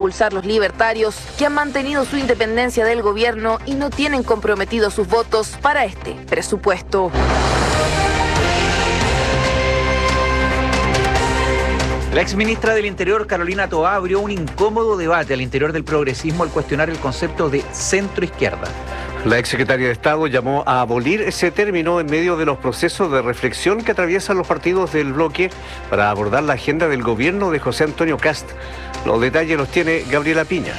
impulsar los libertarios, que han mantenido su independencia del gobierno y no tienen comprometidos sus votos para este presupuesto. La exministra del Interior, Carolina Toá, abrió un incómodo debate al interior del progresismo al cuestionar el concepto de centro-izquierda. La exsecretaria de Estado llamó a abolir ese término en medio de los procesos de reflexión que atraviesan los partidos del bloque para abordar la agenda del gobierno de José Antonio Kast. Los detalles los tiene Gabriela Piña.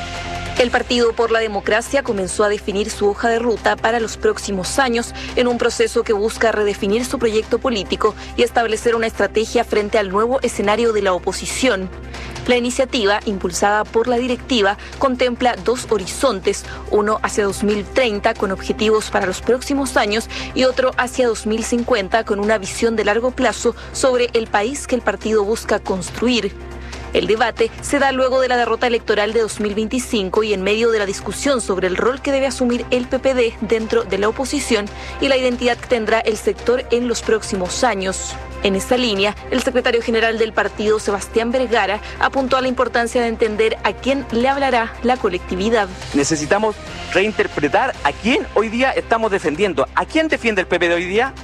El Partido por la Democracia comenzó a definir su hoja de ruta para los próximos años en un proceso que busca redefinir su proyecto político y establecer una estrategia frente al nuevo escenario de la oposición. La iniciativa, impulsada por la directiva, contempla dos horizontes, uno hacia 2030 con objetivos para los próximos años y otro hacia 2050 con una visión de largo plazo sobre el país que el partido busca construir. El debate se da luego de la derrota electoral de 2025 y en medio de la discusión sobre el rol que debe asumir el PPD dentro de la oposición y la identidad que tendrá el sector en los próximos años. En esta línea, el secretario general del partido, Sebastián Vergara, apuntó a la importancia de entender a quién le hablará la colectividad. Necesitamos reinterpretar a quién hoy día estamos defendiendo. ¿A quién defiende el PPD hoy día?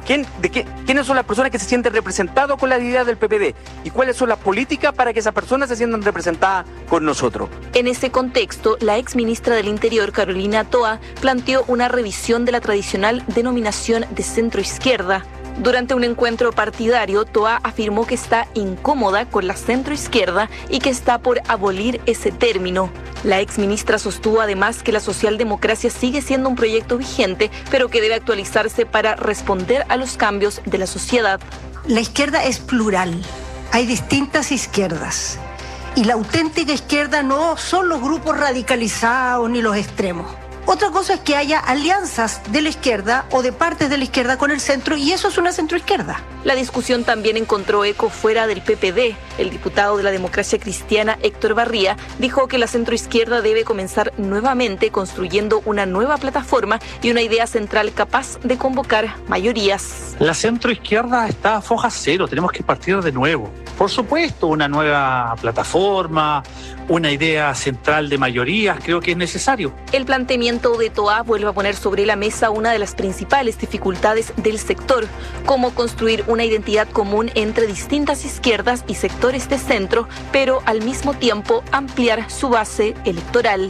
¿Quiénes son las personas que se sienten representados con la idea del PPD? ¿Y cuáles son las políticas para que esas personas se sientan representadas con nosotros? En ese contexto, la exministra del Interior, Carolina Toá, planteó una revisión de la tradicional denominación de centroizquierda. Durante un encuentro partidario, Toá afirmó que está incómoda con la centroizquierda y que está por abolir ese término. La exministra sostuvo además que la socialdemocracia sigue siendo un proyecto vigente, pero que debe actualizarse para responder a los cambios de la sociedad. La izquierda es plural, hay distintas izquierdas. Y la auténtica izquierda no son los grupos radicalizados ni los extremos. Otra cosa es que haya alianzas de la izquierda o de partes de la izquierda con el centro, y eso es una centroizquierda. La discusión también encontró eco fuera del PPD. El diputado de la Democracia Cristiana, Héctor Barría, dijo que la centroizquierda debe comenzar nuevamente construyendo una nueva plataforma y una idea central capaz de convocar mayorías. La centroizquierda está a foja cero, tenemos que partir de nuevo. Por supuesto, una nueva plataforma, una idea central de mayorías, creo que es necesario. El planteamiento de Toá vuelve a poner sobre la mesa una de las principales dificultades del sector, cómo construir una identidad común entre distintas izquierdas y sectores de centro, pero al mismo tiempo ampliar su base electoral.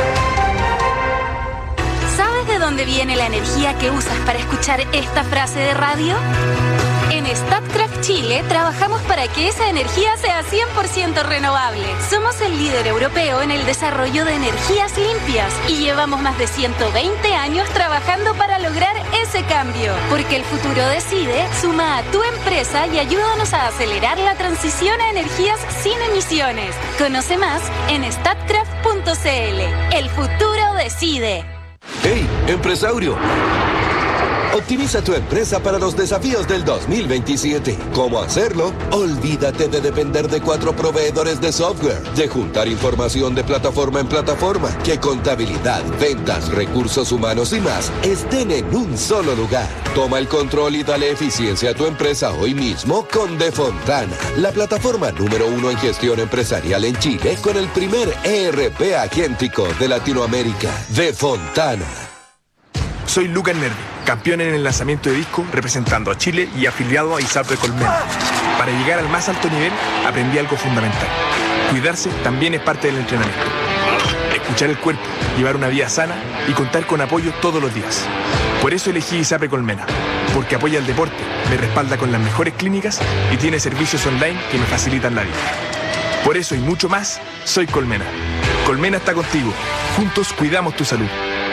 ¿Sabes de dónde viene la energía que usas para escuchar esta frase de radio? En Statkraft Chile trabajamos para que esa energía sea 100% renovable. Somos el líder europeo en el desarrollo de energías limpias y llevamos más de 120 años trabajando para lograr ese cambio. Porque el futuro decide, suma a tu empresa y ayúdanos a acelerar la transición a energías sin emisiones. Conoce más en statkraft.cl. El futuro decide. ¡Hey, empresario! Optimiza tu empresa para los desafíos del 2027. ¿Cómo hacerlo? Olvídate de depender de 4 proveedores de software, de juntar información de plataforma en plataforma, que contabilidad, ventas, recursos humanos y más estén en un solo lugar. Toma el control y dale eficiencia a tu empresa hoy mismo con Defontana, la plataforma número 1 en gestión empresarial en Chile con el primer ERP agéntico de Latinoamérica. Defontana. Soy Lucas Nervi, campeón en el lanzamiento de disco representando a Chile y afiliado a ISAPRE Colmena. Para llegar al más alto nivel aprendí algo fundamental. Cuidarse también es parte del entrenamiento. Escuchar el cuerpo, llevar una vida sana y contar con apoyo todos los días. Por eso elegí ISAPRE Colmena, porque apoya el deporte, me respalda con las mejores clínicas y tiene servicios online que me facilitan la vida. Por eso y mucho más, soy Colmena. Colmena está contigo. Juntos cuidamos tu salud.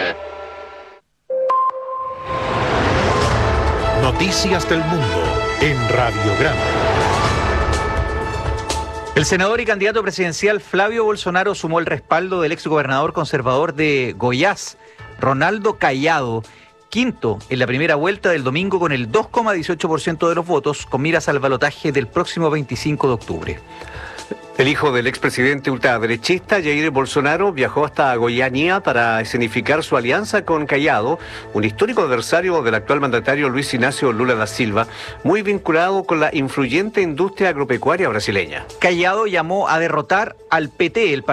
Noticias del Mundo en Radiograma. El senador y candidato presidencial Flavio Bolsonaro sumó el respaldo del exgobernador conservador de Goiás, Ronaldo Caiado, quinto en la primera vuelta del domingo con el 2,18% de los votos, con miras al balotaje del próximo 25 de octubre. El hijo del expresidente ultraderechista Jair Bolsonaro viajó hasta Goiânia para escenificar su alianza con Caiado, un histórico adversario del actual mandatario Luis Ignacio Lula da Silva, muy vinculado con la influyente industria agropecuaria brasileña. Caiado llamó a derrotar al PT, el